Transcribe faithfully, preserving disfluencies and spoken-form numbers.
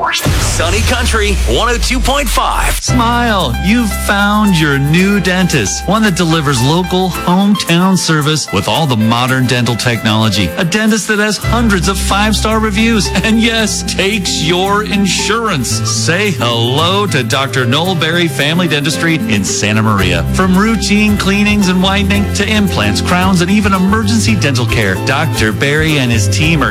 Sunny Country one oh two point five. Smile, you've found your new dentist. One that delivers local, hometown service with all the modern dental technology. A dentist that has hundreds of five-star reviews. And yes, takes your insurance. Say hello to Doctor Noel Berry Family Dentistry in Santa Maria. From routine cleanings and whitening to implants, crowns, and even emergency dental care, Doctor Berry and his team are